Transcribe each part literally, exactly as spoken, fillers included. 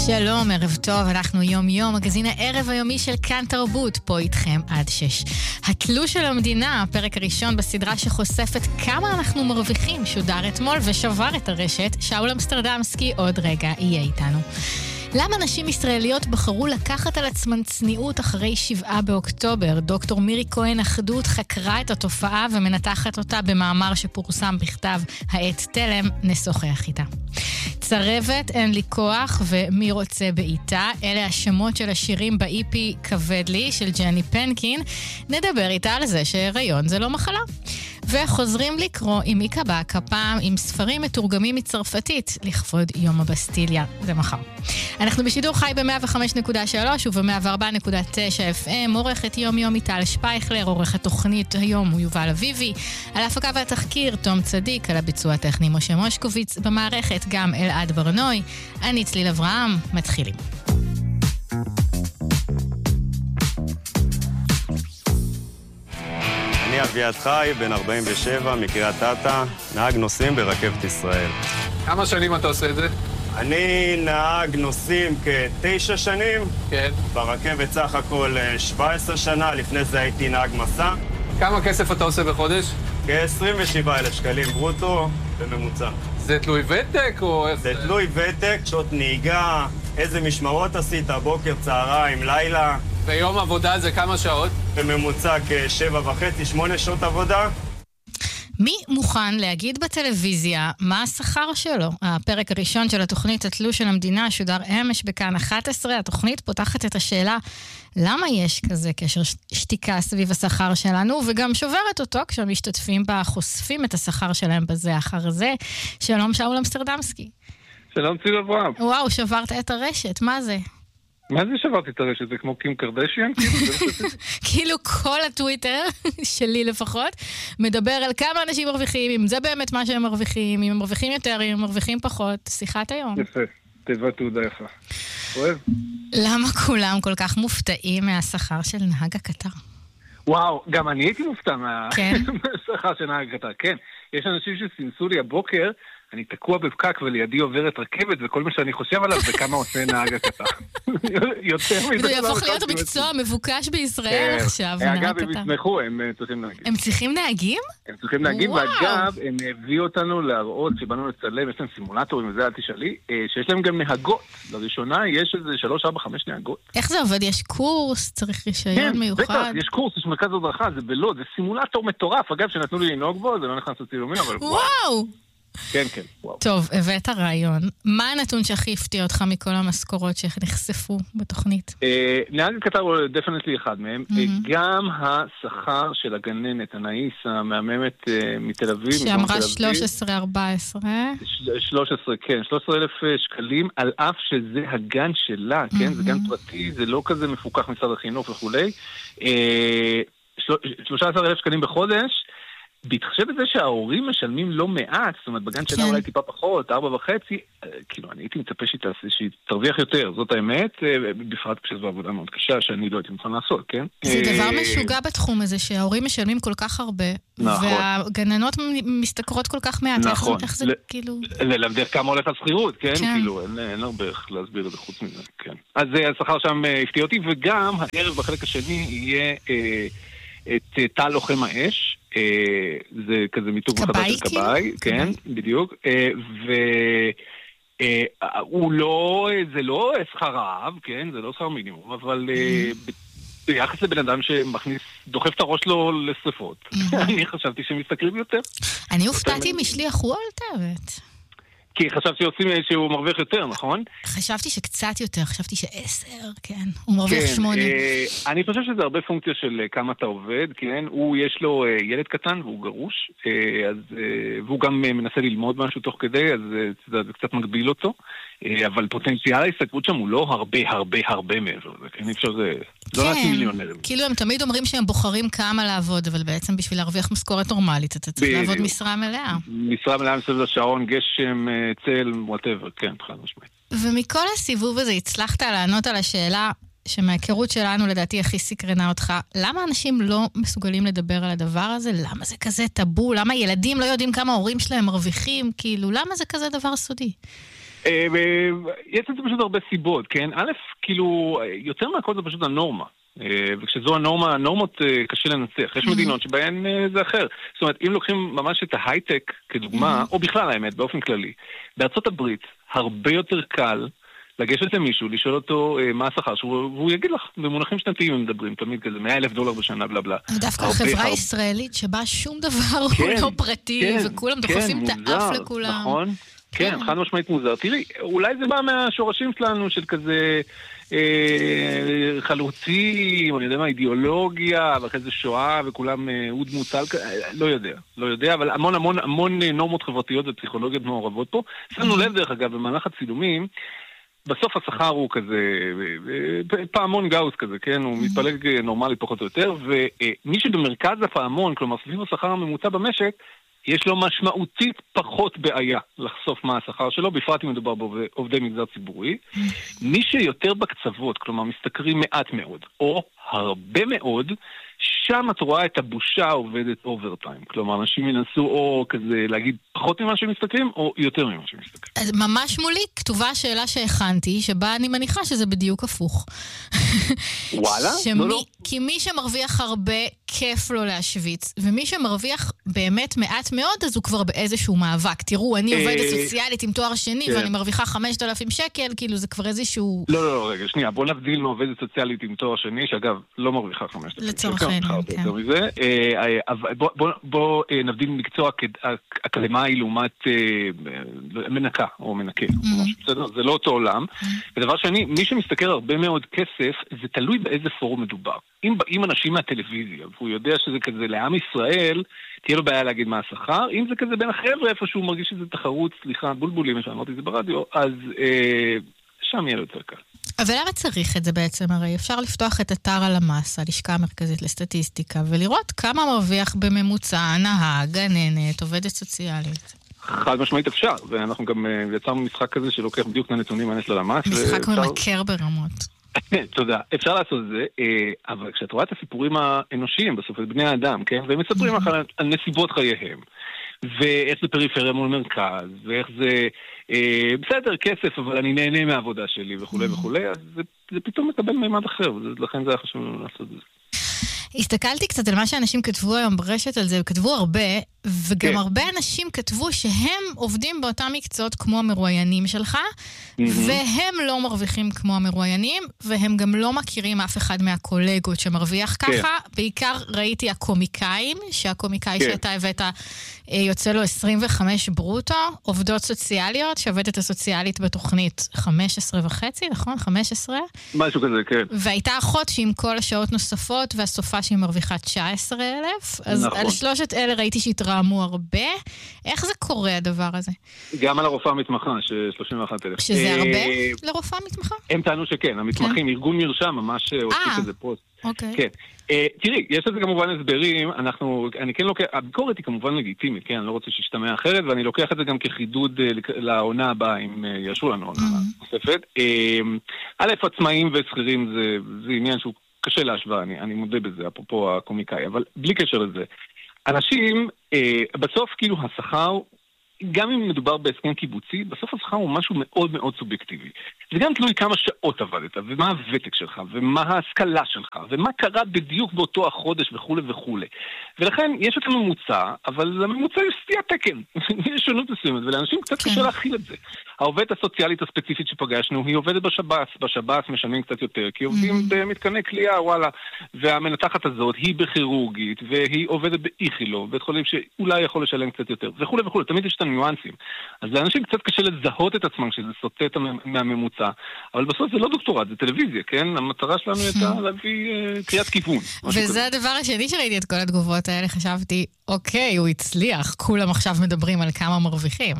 שלום, ערב טוב, אנחנו יום יום, מגזין הערב היומי של כאן תרבות, פה איתכם עד שש. התלוש של המדינה, הפרק הראשון בסדרה שחושפת כמה אנחנו מרוויחים, שודר אתמול ושבר את הרשת. שאול אמסטרדמסקי עוד רגע יהיה איתנו. למה נשים ישראליות בחרו לקחת על עצמן צניעות אחרי שבעה באוקטובר? דוקטור מירי כהן אחדות חקרה את התופעה ומנתחת אותה במאמר שפורסם בכתב העת תלם, נשוחח איתה. צרבת, אין לי כוח ומי רוצה בעיטה, אלה השמות של השירים ב-אי פי כבד לי של ג'ני פנקין. נדבר איתה על זה שהיריון זה לא מחלה. וחוזרים לקרוא עם מיקה בק, הפעם עם ספרים מתורגמים מצרפתית לכבוד יום הבסטיליה, זה מחר. אנחנו בשידור חי ב-מאה וחמש נקודה שלוש וב-מאה וארבע נקודה תשע אף אם, עורכת יום יום איטל שפייכלר, עורך התוכנית היום הוא יובל אביבי, על ההפקה והתחקיר תום צדיק, על הביצוע הטכני משה מושקוביץ, במערכת גם אלעד ברנוי. אני צליל אברהם, מתחילים. אני אביעד חי, בן ארבעים ושבע, מקריית אתא, נהג נוסעים ברכבת ישראל. כמה שנים אתה עושה את זה? אני נהג נוסעים כתשע שנים. כן. ברכבת סך הכל שבע עשרה שנה, לפני זה הייתי נהג מסע. כמה כסף אתה עושה בחודש? כ-עשרים ושבעה אלף שקלים ברוטו בממוצע. זה תלוי ותק או איך? זה תלוי ותק, שעות נהיגה, איזה משמרות עשית, בוקר, צהריים, לילה. ביום עבודה זה כמה שעות? בממוצע כשבע וחצי, שמונה שעות עבודה. מי מוכן להגיד בטלוויזיה מה השכר שלו? הפרק הראשון של התוכנית התלוש של המדינה שודר אמש בכאן אחת עשרה. התוכנית פותחת את השאלה למה יש כזה קשר שתיקה סביב השכר שלנו, וגם שוברת אותו כשהמשתתפים בה חושפים את השכר שלהם בזה אחר זה. שלום שאול אמסטרדמסקי. שלום ציל אברהם. וואו, שברת את הרשת, מה זה? מה זה שברתי את הרשת? זה כמו קים קרדשיאן? כאילו כל הטוויטר, שלי לפחות, מדבר על כמה אנשים מרוויחים, אם זה באמת מה שהם מרוויחים, אם הם מרוויחים יותר, אם הם מרוויחים פחות. שיחת היום. יפה, תיבת תעודה יפה. אוהב. למה כולם כל כך מופתעים מהשכר של נהג הקטר? וואו, גם אני הייתי מופתע מהשכר של נהג הקטר, כן. יש אנשים שסימסו לי הבוקר, אני תקוע בפקק ולידי עוברת רכבת, וכל מה שאני חושב עליו זה כמה עושה נהג הקטר. יותר מזה. זה יהפוך להיות המקצוע המבוקש בישראל עכשיו, נהג אגב, הקטר. הם יסמכו, הם צריכים נהגים. הם צריכים נהגים? הם צריכים נהגים, ואגב, הם הביאו אותנו להראות שבאנו לצלם, יש להם סימולטורים, וזה אל תשאלי, שיש להם גם נהגות. לראשונה יש איזה שלוש, ארבע, חמש נהגות. איך זה עובד? יש קורס? צריך רישיון מיוחד? כן, בטח, יש קורס, יש מרכז הדרכה, זה בלוד, זה סימולטור מטורף. אגב, שנתנו לי לנהוג בו, זה לא נכנס לצילומים, אבל וואו! כן, כן, וואו. טוב, הבאת הרעיון. מה הנתון שהכי הפתיע אותך מכל המשכורות שנחשפו בתוכנית? נהג הקטר הוא דפנטלי אחד מהם. גם השכר של הגננת, הנאיס, המהממת מתל אביב. שאמרה שלוש עשרה ארבע עשרה. שלוש עשרה, כן, שלוש עשרה אלף שקלים, על אף שזה הגן שלה, כן? זה גן פרטי, זה לא כזה מפוקח משרד החינוך וכולי. שלושה עשר אלף שקלים בחודש. בהתחשב בזה שההורים משלמים לא מעט, זאת אומרת, בגן שלה אולי טיפה פחות, ארבע וחצי, כאילו, אני הייתי מצפה שהיא תרוויח יותר, זאת האמת, בפרט כשזו עבודה מאוד קשה, שאני לא הייתי מוכן לעשות, כן? זה דבר משוגע בתחום הזה, שההורים משלמים כל כך הרבה, והגננות משתכרות כל כך מעט, נכון. איך זה, כאילו... ללמדך כמה הולך על שכירות, כן? כאילו, אין הרבה איך להסביר את זה חוץ מזה, כן. אז השכר שם הפתיע אותי, וגם הערב בחלק השני יהיה את תא לוחם האש, זה כזה מיתוג מחדש של קבאי, כן, בדיוק, והוא לא, זה לא שכר רעב, כן, זה לא שכר מינימום, אבל ביחס לבן אדם שמכניס, דוחף את הראש לו לשריפות, אני חשבתי שהם מסתכלים יותר. אני הופתעתי משליח וולטר, כי חשבתי שעושים שהוא מרוויח יותר, נכון? חשבתי שקצת יותר, חשבתי שעשר, כן. הוא מרוויח שמונה. אני חושב שזה הרבה פונקציה של כמה אתה עובד, כן? הוא, יש לו ילד קטן והוא גרוש, והוא גם מנסה ללמוד משהו תוך כדי, אז זה קצת מגביל אותו. אבל פוטנציאל ההסתכלות שם הוא לא הרבה הרבה הרבה מעבר. כן, אפשר זה... לא נעשים מיליונרים. כאילו הם תמיד אומרים שהם בוחרים כמה לעבוד, אבל בעצם בשביל להרוויח משכורת נורמלית, אתה צריך לעבוד משרה מלאה. משרה מלאה מסביב לשעון, גשם, צל, whatever, כן, חד משמעית. ומכל הסיבוב הזה הצלחת לענות על השאלה שמההיכרות שלנו לדעתי הכי סקרנה אותך, למה אנשים לא מסוגלים לדבר על הדבר הזה? למה זה כזה טאבו? למה ילדים לא יודעים כמה הורים שלהם מרוויחים? כאילו, למה זה כזה דבר סודי? יש לזה פשוט הרבה סיבות, כן? א', כאילו, יותר מהכל זה פשוט הנורמה. וכשזו הנורמה, הנורמות קשה לנצח. יש מדינות שבהן זה אחר. זאת אומרת, אם לוקחים ממש את ההייטק כדוגמה, או בכלל האמת, באופן כללי, בארצות הברית הרבה יותר קל לגשת למישהו, לשאול אותו מה השכר שהוא, והוא יגיד לך, במונחים שנתיים הם מדברים, תמיד כזה, מאה אלף דולר בשנה, בלה בלה. דווקא חברה ישראלית שבה שום דבר הוא לא פרטי, וכולם דוחפים את האף לכולם. נכון? כן, חד משמעית מוזר. תראי, אולי זה בא מהשורשים שלנו של כזה חלוצים, אני יודע מה, אידיאולוגיה, ואחרי זה שואה, וכולם הוא דמוצל, לא יודע, לא יודע, אבל המון המון המון נורמות חברתיות ופסיכולוגיות מעורבות פה. שמנו לב דרך אגב, במהלך הצילומים, בסוף השכר הוא כזה, פעמון גאוס כזה, כן? הוא מתפלג נורמלי פחות או יותר, ומי שבמרכז הפעמון, כלומר סביב השכר הממוצע במשק, יש לו משמעותית פחות בעיה לחשוף מה השכר שלו, בפרט אם מדובר בעובדי מגזר ציבורי. מי שיותר בקצוות, כלומר משתכרים מעט מאוד, או הרבה מאוד, שם את רואה את הבושה עובדת אוברטיים. כלומר, אנשים ינסו או כזה להגיד פחות ממה שהם מסתכלים, או יותר ממה שהם מסתכלים. אז ממש מולי כתובה השאלה שהכנתי, שבה אני מניחה שזה בדיוק הפוך. וואלה? שמי, לא, לא. כי מי שמרוויח הרבה, כיף לו להשוויץ, ומי שמרוויח באמת מעט מאוד, אז הוא כבר באיזשהו מאבק. תראו, אני עובדת סוציאלית עם תואר שני, ואני מרוויחה חמשת אלפים שקל, כאילו זה כבר איזשהו... לא, לא, רגע, שנייה, בוא נבדיל מעובדת סוציאלית עם תואר שני, שאגב, לא מרוויחה חמשת אלפים שקל. לצורך העניין, כן. בוא נבדיל מקצוע אקדמאי לעומת מנקה או מנקה. זה לא אותו עולם. ודבר שני, מי שמסתכל הרבה מאוד כסף, זה תלוי באיזה פורום מדובר. אם באים אנשים מהטלוויזיה, והוא יודע שזה כזה לעם ישראל, תהיה לו בעיה להגיד מה השכר. אם זה כזה בין החבר'ה, איפה שהוא מרגיש שזה תחרות, סליחה, בולבולים, שאמרתי את זה ברדיו, אז שם יהיה לו יותר קל. אבל למה צריך את זה בעצם? הרי אפשר לפתוח את אתר הלמ"ס, הלשכה המרכזית לסטטיסטיקה, ולראות כמה מרוויח בממוצע, נהג, גננת, עובדת סוציאלית. חד משמעית אפשר, ואנחנו גם יצרנו משחק כזה שלוקח בדיוק את הנתונים האלה של הלמ"ס. משחק ממכר ברמות. תודה. אפשר לעשות את זה, אבל כשאת רואה את הסיפורים האנושיים, בסוף את בני האדם, כן? והם מספרים לך על נסיבות חייהם. ואיך זה פריפריה מול מרכז, ואיך זה, אה, בסדר, כסף, אבל אני נהנה מהעבודה שלי וכו' וכו', אז זה, זה פתאום מקבל מימד אחר, ולכן זה היה חשוב לעשות את זה. הסתכלתי קצת על מה שאנשים כתבו היום ברשת על זה, וכתבו הרבה, וגם כן. הרבה אנשים כתבו שהם עובדים באותם מקצועות כמו המרואיינים שלך, mm-hmm. והם לא מרוויחים כמו המרואיינים, והם גם לא מכירים אף אחד מהקולגות שמרוויח ככה. כן. בעיקר ראיתי הקומיקאים, שהקומיקאי כן. שאתה הבאת יוצא לו עשרים וחמש ברוטו, עובדות סוציאליות, שעובדת הסוציאלית בתוכנית חמש עשרה וחצי, נכון? חמש עשרה? משהו כזה, כן. והייתה אחות שעם כל השעות נוספות, והסופה שהיא מרוויחה תשע עשרה אלף, אז נכון. על שלושת אלה ראיתי שהתרעמו הרבה. איך זה קורה הדבר הזה? גם על הרופאה המתמחה, ש-שלושים ואחת אלף. שזה הרבה לרופאה המתמחה? הם טענו שכן, המתמחים, ארגון מרשם, ממש הוסיף איזה פוסט. אוקיי. כן. תראי, יש לזה כמובן הסברים, אנחנו, אני כן לוקח, הביקורת היא כמובן לגיטימית, כן, אני לא רוצה שישתמע אחרת, ואני לוקח את זה גם כחידוד לעונה הבאה, אם ישרו לנו עונה נוספת. א', עצמאים וסחירים זה עניין שהוא קשה להשוואה, אני מודה בזה, אפרופו הקומיקאי, אבל בלי קשר לזה. אנשים, בסוף כאילו השכר, גם אם מדובר בהסכם קיבוצי, בסוף השכר הוא משהו מאוד מאוד סובייקטיבי. זה גם תלוי כמה שעות עבדת, ומה הוותק שלך, ומה ההשכלה שלך, ומה קרה בדיוק באותו החודש וכו' וכו'. ולכן יש את הממוצע, אבל לממוצע יש סטיית תקן. יש שונות מסוימת, ולאנשים קצת קשה להכיל את זה. העובדת הסוציאלית הספציפית שפגשנו, היא עובדת בשב"ס. בשב"ס משלמים קצת יותר, כי עובדים במתקני כליאה, וואלה. והמנתחת הזאת היא בכירורגית, והיא עובדת באיכילוב, בית חולים שאולי יכול לשלם קצת יותר, וכו' וכו'. תמיד יש את הניואנסים. אז לאנשים קצת קשה לזהות את עצמם כשזה סוטה מהממוצע. אבל בסוף זה לא דוקטורט, זה טלוויזיה, כן? המטרה שלנו הייתה להביא קריאת כיוון. וזה הדבר השני שראיתי את כל התגובות האלה, חשבתי, אוקיי, הוא הצליח, כולם עכשיו מדברים על כמה מרוויחים.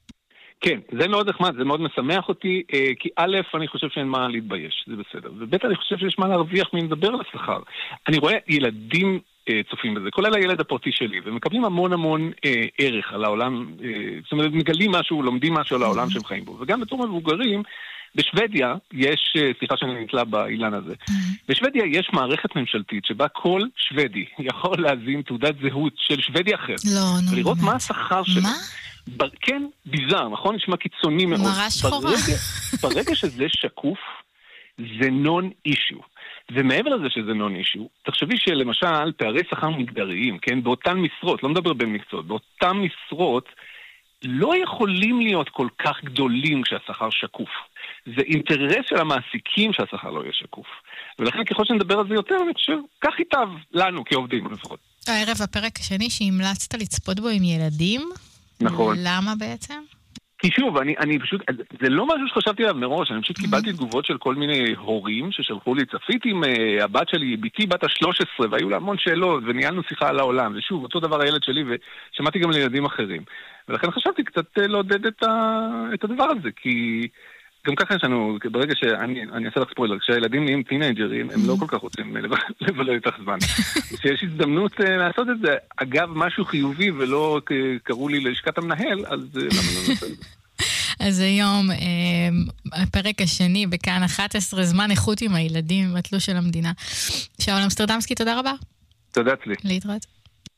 כן, זה מאוד נחמד, זה מאוד משמח אותי, כי א', אני חושב שאין מה להתבייש, זה בסדר. וב', אני חושב שיש מה להרוויח מלדבר על השכר. אני רואה ילדים צופים בזה, כולל הילד הפרטי שלי, ומקבלים המון המון אה, ערך על העולם, אה, זאת אומרת, מגלים משהו, לומדים משהו על העולם שהם חיים בו. וגם בתור מבוגרים, בשוודיה יש, סליחה שאני נתלה באילן הזה, בשוודיה יש מערכת ממשלתית שבה כל שוודי יכול להזין תעודת זהות של שוודי אחר. לא, נו. ולראות מה השכר שלו. מה? כן, ביזר, נכון? נשמע קיצוני מאוד. מראה שחורה. ברגע שזה שקוף, זה נון אישיו. ומעבר לזה שזה נון אישיו, תחשבי שלמשל פערי שכר מגדריים, כן, באותן משרות, לא מדבר בין מקצועות, באותן משרות לא יכולים להיות כל כך גדולים כשהשכר שקוף. זה אינטרס של המעסיקים שהשכר לא יהיה שקוף. ולכן ככל שנדבר על זה יותר, אני חושב, כך ייטב לנו כעובדים לפחות. הערב הפרק השני שהמלצת לצפות בו עם ילדים. נכון. למה בעצם? כי שוב, אני, אני פשוט, זה לא משהו שחשבתי עליו מראש, אני פשוט קיבלתי תגובות של כל מיני הורים ששלחו לי, צפיתי עם uh, הבת שלי, ביתי בת ה-שלוש עשרה, והיו לה המון שאלות, וניהלנו שיחה על העולם, ושוב, אותו דבר הילד שלי, ושמעתי גם לילדים אחרים. ולכן חשבתי קצת לעודד את, ה, את הדבר הזה, כי גם ככה יש לנו, ברגע שאני, אני אעשה לך ספוילר, כשהילדים נהיים טינג'רים, הם לא כל כך רוצים לבלות איתך זמן. כשיש הזדמנות לעשות את זה, אגב, משהו חיובי ולא קראו לי לשכת המנהל, אז למה לא נעשה את זה? אז היום, הפרק השני בכאן אחת עשרה, זמן איכות עם הילדים, בתלוש של המדינה. שאול אמסטרדמסקי, תודה רבה. תודה צלי. להתראות.